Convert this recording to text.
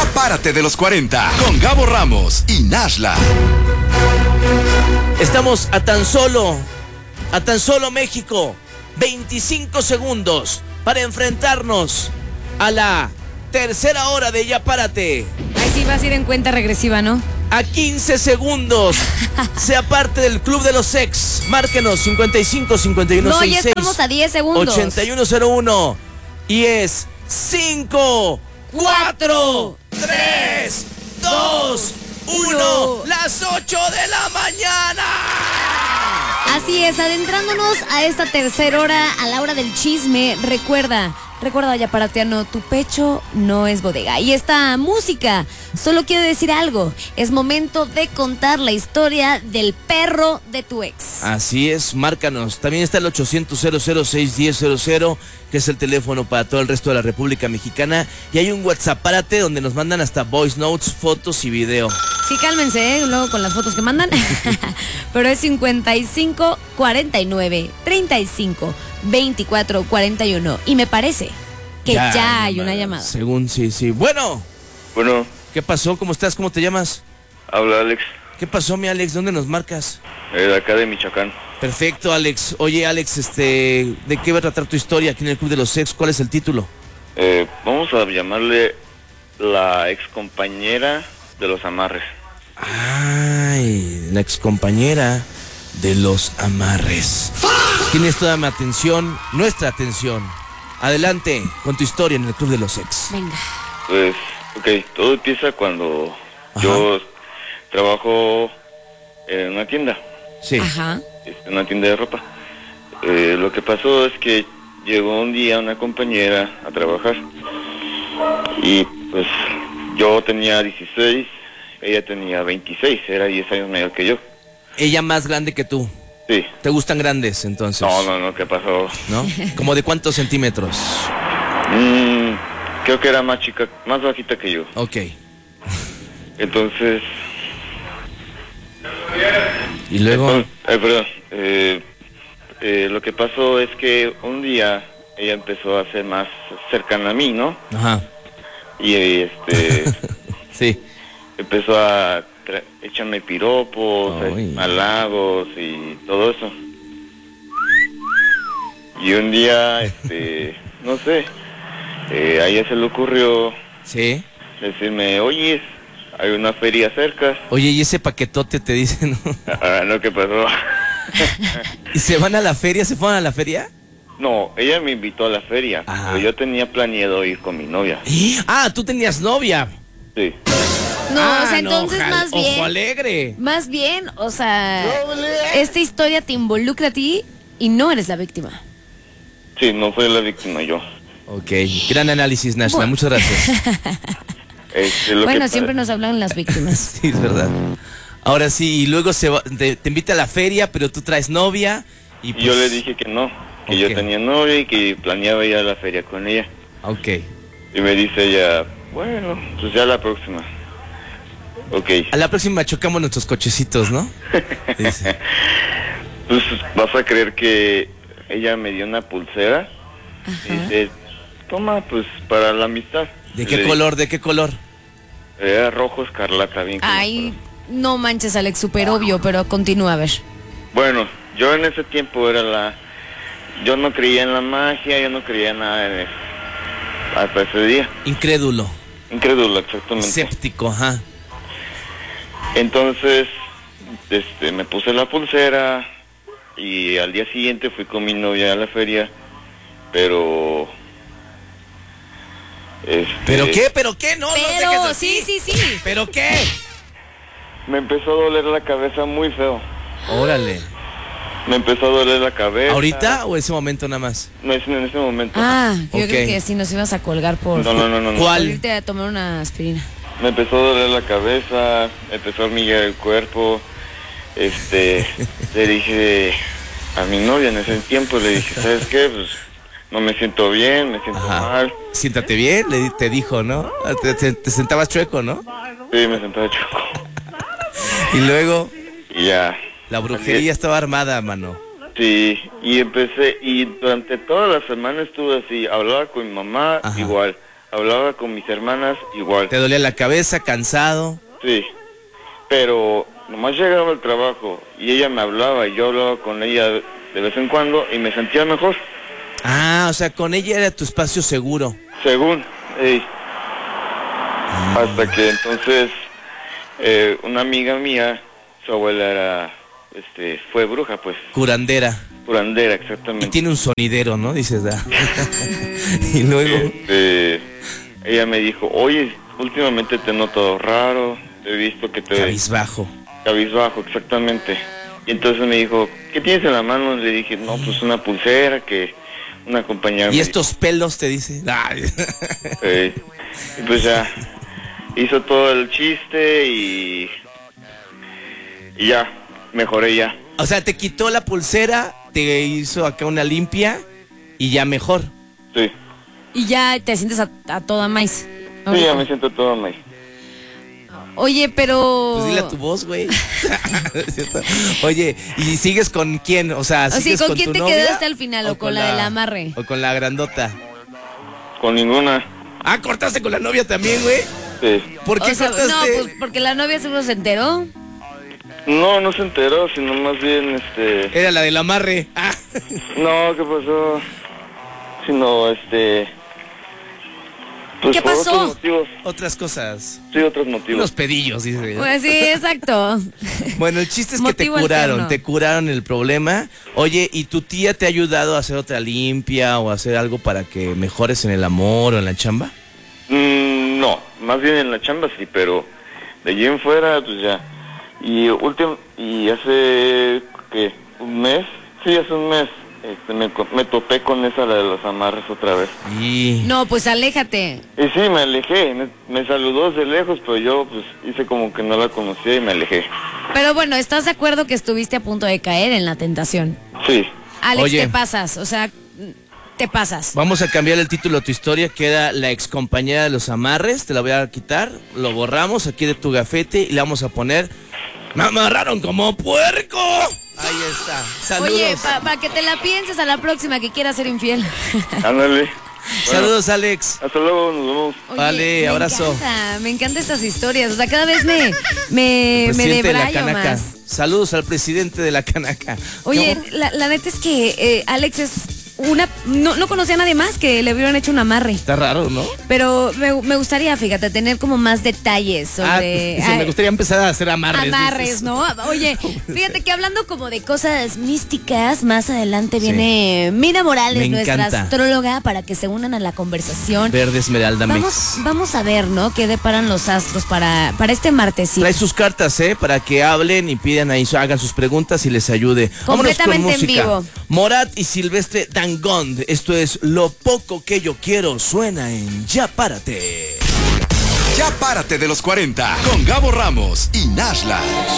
Ya párate de los 40 con Gabo Ramos y Nashla. Estamos a tan solo México, 25 segundos para enfrentarnos a la tercera hora de Ya Párate. Ahí sí vas a ir en cuenta regresiva, ¿no? A 15 segundos, sea parte del Club de los Ex. Márquenos 55 51 No, 66 ya estamos a 10 segundos. 8101. Y es 5, 4, 3, 2, 1. Las 8 de la mañana. Así es, adentrándonos a esta tercera hora, a la hora del chisme. Recuerda, Yaparateano, tu pecho no es bodega. Y esta música solo quiere decir algo. Es momento de contar la historia del perro de tu ex. Así es, márcanos. También está el 800-006-1000, que es el teléfono para todo el resto de la República Mexicana. Y hay un WhatsApp, párate, donde nos mandan hasta voice notes, fotos y video. Sí, cálmense, luego con las fotos que mandan. Pero es 55 49 35 24 41. Y me parece que ya hay una llamada. Según sí. Bueno. Bueno. ¿Qué pasó? ¿Cómo estás? ¿Cómo te llamas? Habla Alex. ¿Qué pasó, mi Alex? ¿Dónde nos marcas? De acá de Michoacán. Perfecto, Alex. Oye, Alex, ¿de qué va a tratar tu historia aquí en el Club de los Ex? ¿Cuál es el título? Vamos a llamarle la excompañera de los amarres. Ay, la excompañera de los amarres. Tienes toda mi atención, nuestra atención. Adelante con tu historia en el Club de los Ex. Venga. Pues, ok, todo empieza cuando yo trabajo en una tienda. Sí. Ajá. Una tienda de ropa. Lo que pasó es que llegó un día una compañera a trabajar. Y pues yo tenía 16, ella tenía 26, era 10 años mayor que yo. Ella más grande que tú. Sí. ¿Te gustan grandes, entonces? No, ¿qué pasó? ¿No? ¿Como de cuántos centímetros? Creo que era más chica, más bajita que yo. Ok. Entonces... ¿Y luego? Perdón. Lo que pasó es que un día ella empezó a ser más cercana a mí, ¿no? Ajá. Y sí. Empezó a echarme piropos, halagos y todo eso. Y un día, no sé, a ella se le ocurrió decirme, oye, hay una feria cerca. Oye, y ese paquetote te dice, ¿no? No, ¿qué pasó? ¿Y se van a la feria? ¿Se fueron a la feria? No, ella me invitó a la feria, pero yo tenía planeado ir con mi novia. Ah, ¿tú tenías novia? Sí. No, o sea, entonces más bien... Ojo alegre. Más bien, o sea, esta historia te involucra a ti y no eres la víctima. Sí, no soy la víctima yo. Ok, gran análisis, Nashla, muchas gracias. Bueno, siempre nos hablan las víctimas. Sí, es verdad. Ahora sí, y luego te invita a la feria, pero tú traes novia. Y pues... yo le dije que no, que yo tenía novia y que planeaba ir a la feria con ella. Ok. Y me dice ella, bueno, pues ya la próxima. Ok. A la próxima chocamos nuestros cochecitos, ¿no? Dice. Pues vas a creer que ella me dio una pulsera. Y dice, toma, pues para la amistad. ¿De qué color? ¿De qué color? Era rojo escarlata, bien. Ay, no manches, Alex, súper obvio, pero continúa a ver. Bueno, yo en ese tiempo yo no creía en la magia, yo no creía en nada en eso. Hasta ese día. Incrédulo, exactamente. escéptico, ajá. Entonces, me puse la pulsera y al día siguiente fui con mi novia a la feria, pero... ¿Pero qué? ¿Pero qué? No, pero, no sé qué es así. Sí. ¿Pero qué? Me empezó a doler la cabeza muy feo. Órale. Me empezó a doler la cabeza. ¿Ahorita o ese momento nada más? No, es en ese momento. Yo creo que si nos ibas a colgar por... No. ¿Cuál? Por irte a tomar una aspirina. Me empezó a doler la cabeza, me empezó a hormiguear el cuerpo. Le dije a mi novia en ese tiempo, le dije, ¿sabes qué? Pues no me siento bien, me siento mal. Siéntate bien, te dijo, ¿no? Te sentabas chueco, ¿no? Sí, me sentaba chueco. Y luego... Y ya. La brujería estaba armada, mano. Sí, y empecé, y durante toda la semana estuve así, hablaba con mi mamá, igual, hablaba con mis hermanas igual. ¿Te dolía la cabeza, cansado? Sí, pero nomás llegaba al trabajo y ella me hablaba y yo hablaba con ella de vez en cuando y me sentía mejor. Ah, o sea, con ella era tu espacio seguro. Según, hasta que entonces una amiga mía, su abuela era, fue bruja, pues. Curandera. Curandera, Y exactamente. tiene un sonidero, ¿no? Dices, Y luego... Ella me dijo, oye, últimamente te he notado raro, he visto que te... Cabizbajo. Cabizbajo, exactamente. Y entonces me dijo, ¿qué tienes en la mano? Le dije, no, pues una pulsera que una compañera... ¿Y estos pelos te dice? Ay. Y pues ya, hizo todo el chiste y ya, mejoré ya. O sea, te quitó la pulsera, te hizo acá una limpia y ya mejor. Sí. Y ya te sientes a toda maíz. Sí, ya me siento todo mal. Oye, pero... Pues dile a tu voz, güey. ¿Es cierto? Oye, ¿y sigues con quién? O sea, ¿sigues ¿con con quién tu te novia? quedaste al final o con la del amarre? O con la grandota. Con ninguna. Ah, ¿cortaste con la novia también, güey? Sí. ¿Por qué O sea, cortaste? no, pues porque la novia seguro se enteró. No, no se enteró, sino más bien, Era la del amarre. Ah. No, ¿qué pasó? Sino, pues ¿Qué por pasó? otros motivos. Otras cosas. Sí, otros motivos. Unos pedillos, dice. Pues sí, exacto. Bueno, el chiste es que te Motivo curaron, alterno. te curaron el problema. Oye, ¿y tu tía te ha ayudado a hacer otra limpia o a hacer algo para que mejores en el amor o en la chamba? No, más bien en la chamba sí, pero de allí en fuera, pues ya. Y hace, ¿qué? ¿Un mes? Sí, hace un mes. Me topé con esa, la de los amarres otra vez. Y... No, pues aléjate. Y sí, me alejé, me saludó desde lejos, pero yo pues hice como que no la conocía y me alejé. Pero bueno, ¿estás de acuerdo que estuviste a punto de caer en la tentación? Sí. Alex, Oye. te pasas, o sea, te pasas. Vamos a cambiar el título de tu historia, que era la excompañera de los amarres. Te la voy a quitar, lo borramos aquí de tu gafete y le vamos a poner... ¡Me amarraron como puerco! Ahí está. Saludos. Oye, para que te la pienses a la próxima que quieras ser infiel. Ándale. Saludos, Alex. Hasta luego, nos vemos. Oye, Vale, abrazo. Me encantan estas historias. O sea, cada vez me Presidente de la debrayo Canaca. más. Saludos al presidente de la Canaca. Oye, ¿Cómo? la neta es que Alex es una... No conocía a nadie más que le hubieran hecho un amarre. Está raro, ¿no? Pero me gustaría, fíjate, tener como más detalles sobre... Me gustaría empezar a hacer amarres. Amarres, dices. ¿no? Oye, fíjate que hablando como de cosas místicas, más adelante viene Mina Morales, Me nuestra encanta. astróloga, para que se unan a la conversación. Verde Esmeralda Mix. Vamos a ver, ¿no? ¿Qué deparan los astros para este martesito? Trae sus cartas, para que hablen y pidan ahí, hagan sus preguntas y les ayude. Vámonos con Completamente en música. vivo. Morat y Silvestre Dangond. Esto es Lo Poco Que Yo Quiero. Suena en Ya Párate. Ya párate de los 40 con Gabo Ramos y Nashla.